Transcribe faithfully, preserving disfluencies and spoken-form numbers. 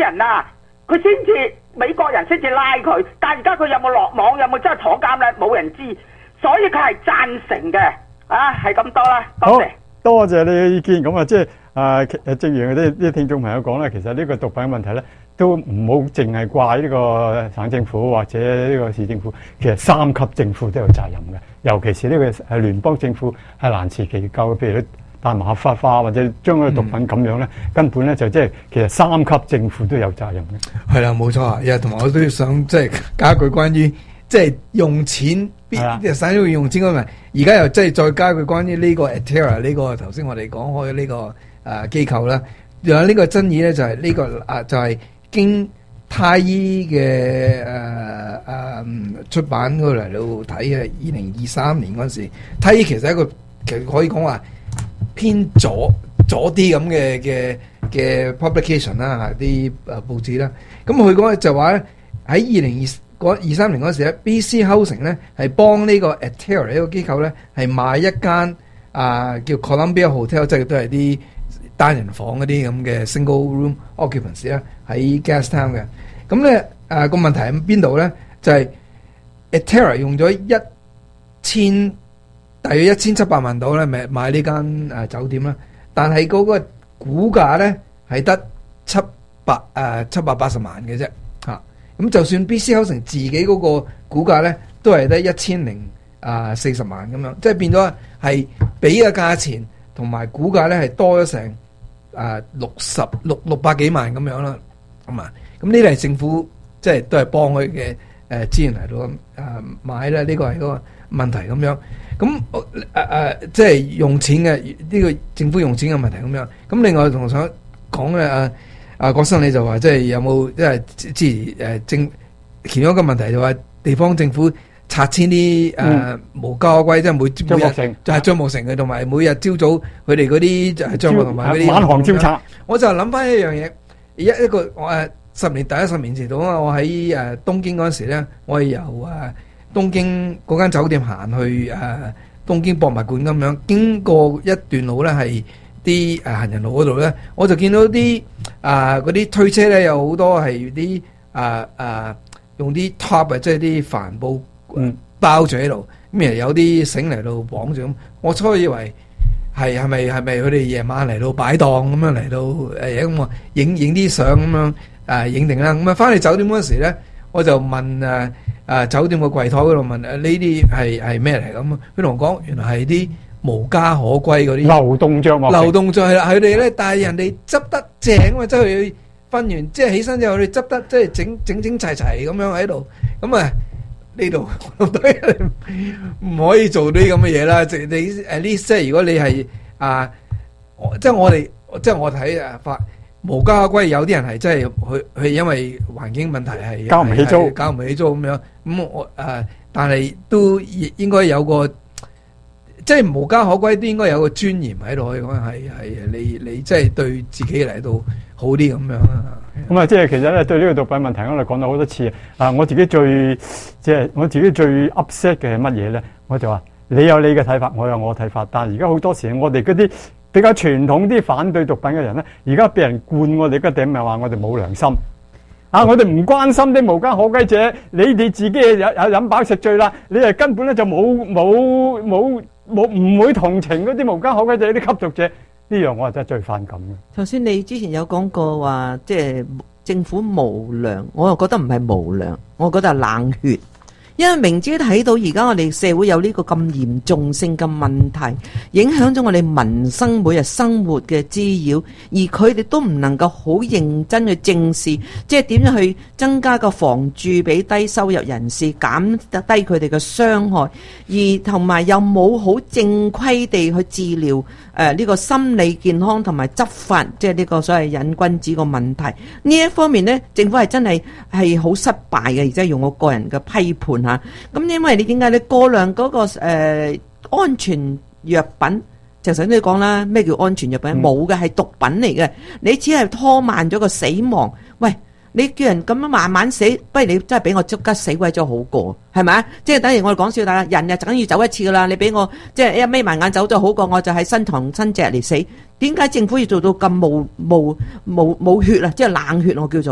人啊，佢先至美國人先至拉佢，但係而家佢有冇落網，有冇真係坐監咧？冇人知，所以佢係贊成嘅。啊，係咁多啦，多謝。 多謝你嘅意見。咁啊，即係啊，誒，正如啲啲聽眾朋友講咧，其實呢個毒品問題咧，都唔好淨係怪呢個省政府或者呢個市政府，其實三級政府都有責任嘅。尤其是呢個係聯邦政府係難辭其咎，譬如大麻合法化或者將嗰個毒品咁樣咧，嗯、根本咧就即係其實三級政府都有責任嘅。 係啦，冇錯啊！又同埋我都想即係加一句關於即係用錢，必使咗用錢嗰個問題。而家又即係再加句關於呢個 ATERA 呢個頭先我哋講開呢個誒機構啦，又有呢個爭議咧就係呢個啊就係經泰醫嘅誒誒出版嗰嚟到睇嘅二零二三年嗰陣時，泰醫其實係一個其實可以講話偏左左啲咁嘅嘅嘅 publication 啦，啲誒報紙啦。咁佢講就話咧喺二零二二三年嗰時咧 ，B C Housing 咧係幫呢個 ATERA 呢個機構咧係買一間啊叫 Columbia Hotel， 即係都係啲單人房嗰啲咁嘅 single room occupancy 啦，喺 Gastown 嘅。咁咧誒個問題喺邊度咧？就係、是、ATERA 用咗一千大約一千七百萬度咧，咪買呢間誒酒店啦。但係嗰個股價咧係得七百誒七百八十萬嘅啫嚇。咁就算 B C Housing 自己嗰個股價咧，都係得一千零啊四十萬咁樣，即係變咗係比嘅價錢同埋股價咧係多咗成啊六十六六百幾萬咁樣啦，咁啊，咁呢啲係政府即係都係幫佢嘅誒資源嚟到誒買啦，呢個係嗰個問題咁樣。咁誒誒即係用錢嘅呢個政府用錢嘅問題咁樣。咁另外同我想講嘅啊。啊，郭生你就話即係有冇即係之前誒政其中一個問題就話地方政府拆遷啲誒無家可歸，即係每張木城就係張木城嘅，同埋每日朝早佢哋嗰啲就係帳幕同埋嗰啲晚航招拆。 我就諗翻一樣嘢，一一個我誒十年第一十年前度啊，我喺誒東京嗰陣時咧，我係由誒東京嗰間酒店行去誒東京博物館咁樣，經過一段路咧係。啲誒行人路嗰度咧，我就見到啲啊嗰啲推車咧，有好多係啲啊啊用啲 top 啊，即係啲帆布包住喺度，咁然有啲繩嚟到綁住咁。我初以為係係咪係咪佢哋夜晚嚟到擺檔咁樣嚟到誒咁啊影影啲相咁樣誒影定啦。咁啊翻去酒店嗰時咧，我就問誒誒酒店個櫃台嗰度問誒呢啲係係咩嚟咁啊？佢同我講原來係啲無家可歸嗰啲流動帳幕， 流動帳係啦，佢哋咧，但係人哋執得正啊嘛，即係佢瞓完即係起身之後，佢哋執得即係整整整齊齊咁樣喺度，咁啊呢度唔可以做啲咁嘅嘢啦。即係你誒呢，即係如果你係啊，即係我哋即係我睇啊法無家可歸，有啲人係真係佢佢因為環境問題係交唔起租， 交唔起租咁樣，咁我誒，但係都應該有個。即係無家可歸都應該有個尊嚴喺度，可以講係係你你即係對自己嚟到好啲咁樣啊。 咁啊，即係其實咧對呢個毒品問題，我哋講咗好多次啊。我自己最即係我自己最 upset 嘅係乜嘢咧？我就話你有你嘅睇法，我有我嘅睇法。但係而家好多時，我哋嗰啲比較傳統啲反對毒品嘅人咧，而家俾人灌我哋嗰頂，咪話我哋冇良心啊！我哋唔關心啲無家可歸者，你哋自己有有飲飽食醉啦，你係根本咧就冇冇冇。冇唔會同情嗰啲無家可歸者啲吸毒者，呢樣我係真係最反感嘅。 頭先你之前有講過話，即係政府無良，我又覺得唔係無良，我覺得係冷血。因為明知睇到而家我哋社會有呢個咁嚴重性嘅問題，影響咗我哋民生每日生活嘅滋擾，而佢哋都唔能夠好認真去正視，即係點樣去增加個房住俾低收入人士，減低佢哋嘅傷害，而同埋又冇好正規地去治療誒呢個心理健康同埋執法，即係呢個所謂癮君子個問題。呢一方面呢，政府係真係係好失敗嘅，而且用我個人嘅批判吓。咁因為你點解你過量嗰個誒安全藥品，就頭先你講啦，咩叫安全藥品？冇嘅，係毒品嚟嘅，你只係拖慢咗個死亡。喂，你叫人咁樣慢慢死，不如你真係俾我即刻死鬼咗好過，係咪啊？即係等於我哋講笑，大家人就梗要走一次噶啦，你俾我即係一眯埋眼走咗好過，我就喺身旁身隻嚟死。點解政府要做到咁冇冇冇冇血啊？即係冷血，我叫做。